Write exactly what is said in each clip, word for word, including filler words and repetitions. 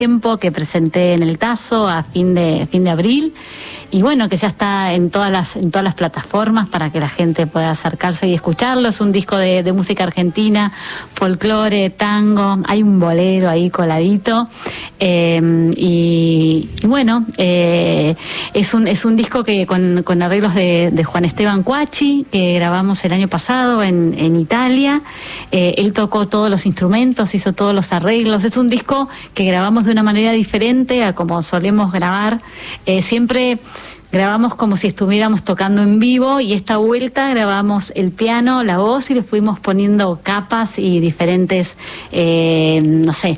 tiempo, que presenté en el Tazo a fin de fin de abril, y bueno, que ya está en todas las en todas las plataformas para que la gente pueda acercarse y escucharlo. Es un disco de, de música argentina, folclore, tango, hay un bolero ahí coladito, eh, y, y bueno, eh, es un es un disco que con, con arreglos de, de Juan Esteban Cuachi, que grabamos el año pasado en, en Italia. Eh, él tocó todos los instrumentos, hizo todos los arreglos. Es un disco que grabamos de una manera diferente a como solemos grabar. Eh, siempre grabamos como si estuviéramos tocando en vivo, y esta vuelta grabamos el piano, la voz, y le fuimos poniendo capas y diferentes, eh, no sé,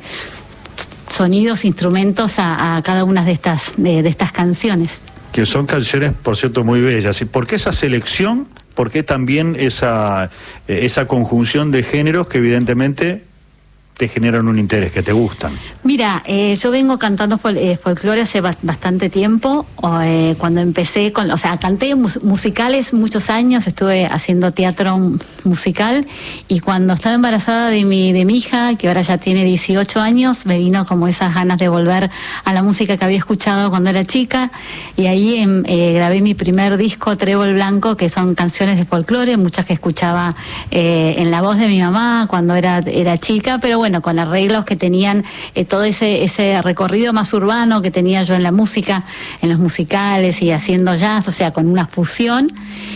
sonidos, instrumentos a, a cada una de estas, de, de estas canciones. Que son canciones, por cierto, muy bellas. ¿Y por qué esa selección? ¿Por qué también esa, esa conjunción de géneros que evidentemente te generan un interés, que te gustan? Mira, eh, yo vengo cantando fol eh, folclore hace ba bastante tiempo. O, eh, cuando empecé con, o sea, canté mus musicales muchos años, estuve haciendo teatro musical, y cuando estaba embarazada de mi de mi hija, que ahora ya tiene dieciocho años, me vino como esas ganas de volver a la música que había escuchado cuando era chica, y ahí em, eh, grabé mi primer disco, Trébol Blanco, que son canciones de folclore, muchas que escuchaba eh, en la voz de mi mamá cuando era era chica, pero bueno, con arreglos que tenían eh, todo ese ese recorrido más urbano que tenía yo en la música, en los musicales y haciendo jazz, o sea, con una fusión.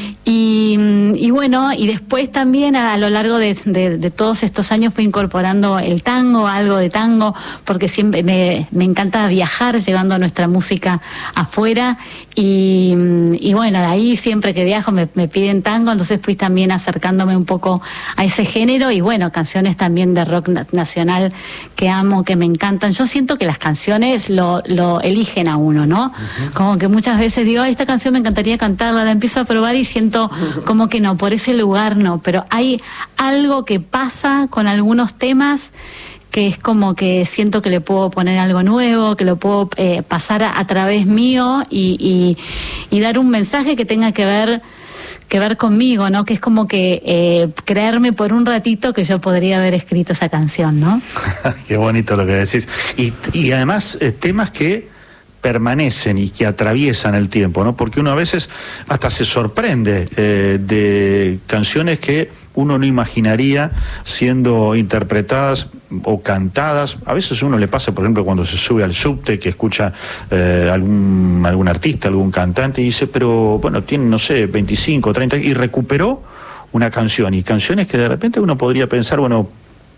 Y, y bueno, y después también a, a lo largo de, de, de todos estos años fui incorporando el tango, algo de tango, porque siempre me, me encanta viajar llevando nuestra música afuera, y, y bueno, ahí siempre que viajo me, me piden tango, entonces fui también acercándome un poco a ese género, y bueno, canciones también de rock nacional que amo, que me encantan. Yo siento que las canciones lo, lo eligen a uno, ¿no? Uh-huh. Como que muchas veces digo, ay, esta canción me encantaría cantarla, la empiezo a probar y siento como que no, por ese lugar no, pero hay algo que pasa con algunos temas que es como que siento que le puedo poner algo nuevo, que lo puedo eh, pasar a, a través mío y, y, y dar un mensaje que tenga que ver que ver conmigo, ¿no? Que es como que eh, creerme por un ratito que yo podría haber escrito esa canción, ¿no? Qué bonito lo que decís. Y, y además eh, temas que permanecen y que atraviesan el tiempo, ¿no? Porque uno a veces hasta se sorprende eh, de canciones que uno no imaginaría siendo interpretadas o cantadas. A veces a uno le pasa, por ejemplo, cuando se sube al subte, que escucha eh, algún, algún artista, algún cantante, y dice, pero bueno, tiene, no sé, veinticinco, treinta, y recuperó una canción, y canciones que de repente uno podría pensar, bueno,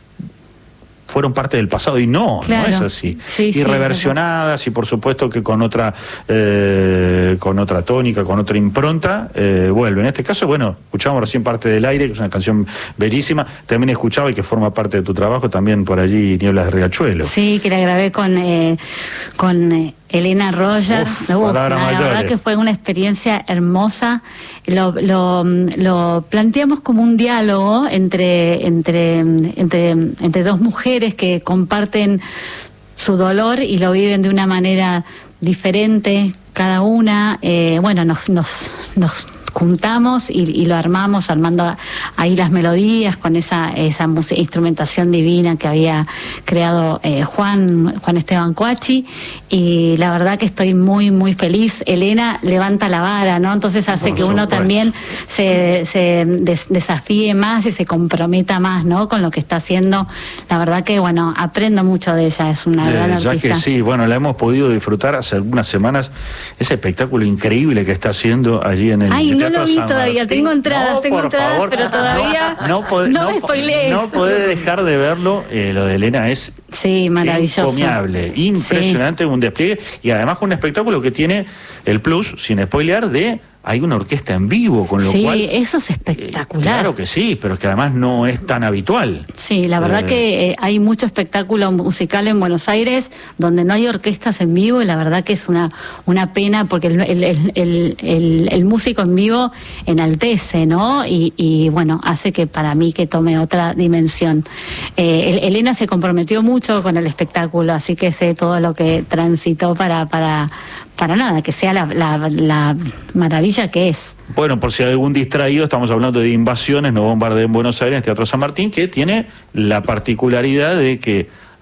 fueron parte del pasado, y no, claro, no es así. Sí, y sí, reversionadas, claro. Y por supuesto que con otra eh, con otra tónica, con otra impronta, eh, vuelve. En este caso, bueno, escuchamos recién Parte del Aire, que es una canción bellísima. También escuchaba, y que forma parte de tu trabajo, también por allí, Nieblas de Riachuelo. Sí, que la grabé con eh, con eh, Elena Roger. Uf, Uf, la verdad que fue una experiencia hermosa. Lo, lo, lo planteamos como un diálogo entre, entre, entre, entre dos mujeres que comparten su dolor y lo viven de una manera diferente cada una. Eh, bueno, nos, nos, nos juntamos y, y lo armamos, armando ahí las melodías con esa esa instrumentación divina que había creado eh, Juan Juan Esteban Cuachi, y la verdad que estoy muy muy feliz. Elena levanta la vara, ¿no? Entonces hace Por que uno supuesto. también se, se des, desafíe más y se comprometa más, ¿no? Con lo que está haciendo. La verdad que, bueno, aprendo mucho de ella, es una eh, gran artista. Ya que sí, bueno, la hemos podido disfrutar hace algunas semanas, ese espectáculo increíble que está haciendo allí en el Ay, Teatro no lo vi San todavía, Martín. tengo entradas, no, tengo entradas, favor, pero todavía no, no, pod no, no me spoilees. No podés dejar de verlo, eh, lo de Elena es sí, maravilloso, encomiable, impresionante, sí. Un despliegue, y además con un espectáculo que tiene el plus, sin spoilear, de hay una orquesta en vivo, con lo sí, cual... Sí, eso es espectacular. Eh, claro que sí, pero es que además no es tan habitual. Sí, la verdad eh... que eh, hay mucho espectáculo musical en Buenos Aires donde no hay orquestas en vivo, y la verdad que es una una pena, porque el, el, el, el, el, el músico en vivo enaltece, ¿no? Y, y bueno, hace que para mí que tome otra dimensión. Eh, el, Elena se comprometió mucho con el espectáculo, así que sé todo lo que transitó para... para para nada, que sea la, la, la maravilla que es. Bueno, por si hay algún distraído, estamos hablando de Invasiones, no bombardeen en Buenos Aires, en Teatro San Martín, que tiene la particularidad de que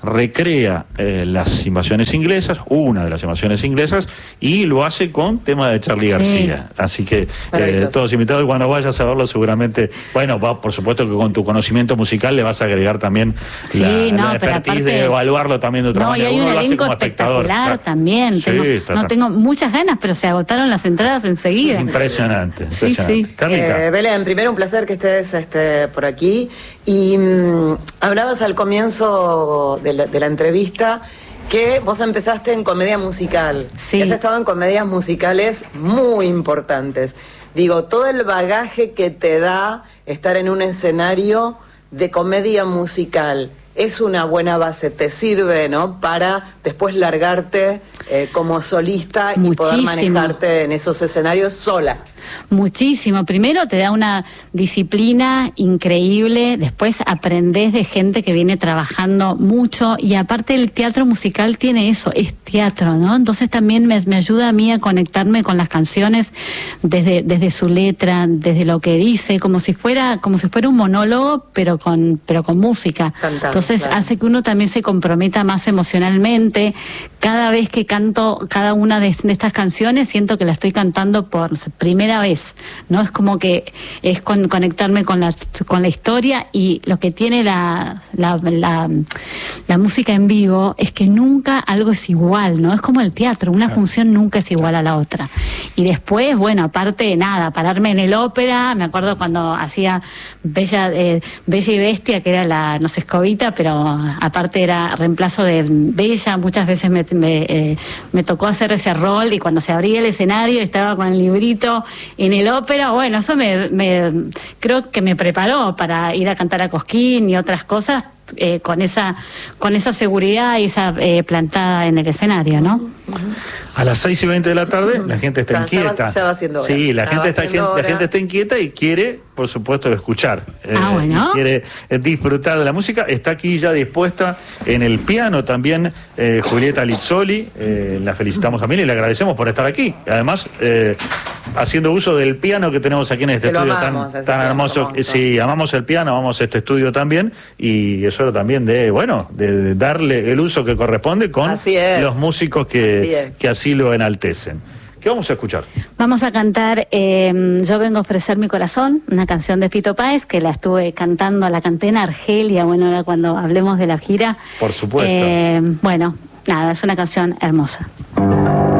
recrea eh, las invasiones inglesas, una de las invasiones inglesas, y lo hace con tema de Charly García. Sí. Así que eh, todos invitados, y cuando vayas a verlo seguramente, bueno, va, por supuesto que con tu conocimiento musical le vas a agregar también sí, la, no, la expertise aparte, de evaluarlo también de otra no, manera. Y hay Uno un lo hace elenco como espectador. espectacular también. Sí, tengo, está, no está. tengo muchas ganas, pero se agotaron las entradas enseguida. Impresionante. Sí, impresionante. sí. Carlita. Eh, Belén, primero un placer que estés este, por aquí. Y mmm, hablabas al comienzo de la, de la entrevista que vos empezaste en comedia musical. Sí. Has estado en comedias musicales muy importantes. Digo, todo el bagaje que te da estar en un escenario de comedia musical es una buena base, te sirve, ¿no? Para después largarte eh, como solista y Muchísimo. poder manejarte en esos escenarios sola. Muchísimo. Primero te da una disciplina increíble, después aprendés de gente que viene trabajando mucho, y aparte el teatro musical tiene eso, es teatro, ¿no? Entonces también me, me ayuda a mí a conectarme con las canciones desde, desde su letra, desde lo que dice, como si fuera, como si fuera un monólogo, pero con, pero con música. Cantando, Entonces claro. hace que uno también se comprometa más emocionalmente. Cada vez que canto cada una de, de estas canciones, siento que la estoy cantando por primera vez, ¿no? Es como que es con, conectarme con la, con la historia, y lo que tiene la, la, la, la música en vivo es que nunca algo es igual, ¿no? Es como el teatro, una claro. función nunca es igual a la otra. Y después, bueno, aparte de nada, pararme en el ópera, me acuerdo cuando hacía Bella, eh, Bella y Bestia, que era la, no sé, Escobita, pero aparte era reemplazo de Bella, muchas veces me, me, eh, me tocó hacer ese rol, y cuando se abría el escenario estaba con el librito en el ópera, bueno, eso me, me creo que me preparó para ir a cantar a Cosquín y otras cosas, eh, con esa con esa seguridad y esa eh, plantada en el escenario, ¿no? A las seis y veinte de la tarde la gente está inquieta. Ya va, ya va haciendo hora. Sí, la ya gente está gente, hora. la gente está inquieta y quiere, por supuesto, escuchar. Ah, eh, bueno. Y quiere eh, disfrutar de la música. Está aquí ya dispuesta en el piano también eh, Julieta Lizzoli. Eh, la felicitamos también y le agradecemos por estar aquí. Además, eh, haciendo uso del piano que tenemos aquí en este que estudio amamos, tan, tan hermoso. hermoso. Sí, amamos el piano, amamos este estudio también, y es hora también de, bueno, de, de darle el uso que corresponde con los músicos que así, que así lo enaltecen. ¿Qué vamos a escuchar? Vamos a cantar eh, Yo vengo a ofrecer mi corazón, una canción de Fito Páez, que la estuve cantando, la canté en Argelia, bueno, ahora cuando hablemos de la gira. Por supuesto. Eh, bueno, nada, es una canción hermosa.